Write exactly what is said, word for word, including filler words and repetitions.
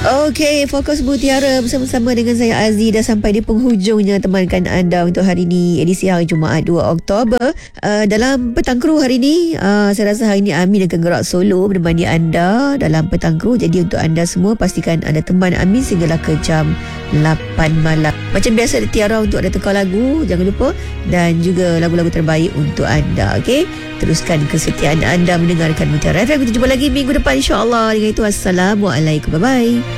Okey, Fokus Mutiara bersama-sama dengan saya Aziz dah sampai di penghujungnya temankan anda untuk hari ini, edisi hari Jumaat dua Oktober. Uh, dalam Petang Kru hari ini, uh, saya rasa hari ini Amin akan gerak solo menemani anda dalam Petang Kru. Jadi untuk anda semua, pastikan anda teman Amin sehinggalah ke jam lapan malam. Macam biasa, ada Tiara untuk ada tekau lagu, jangan lupa, dan juga lagu-lagu terbaik untuk anda. Okey, teruskan kesetiaan anda mendengarkan Mutiara F M. Kita jumpa lagi minggu depan, insya-Allah. Dengan itu, assalamualaikum, bye bye.